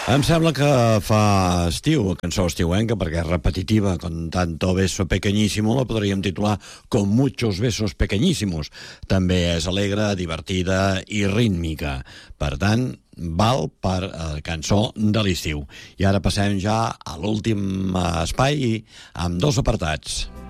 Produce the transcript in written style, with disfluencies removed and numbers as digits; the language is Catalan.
Em sembla que fa estiu, cançó estiuenca, perquè és repetitiva, con tanto beso pequeñísimo, la podríem titular con muchos besos pequeñísimos. També és alegre, divertida i rítmica. Per tant, val per cançó de l'estiu. I ara passem ja a l'últim espai amb dos apartats.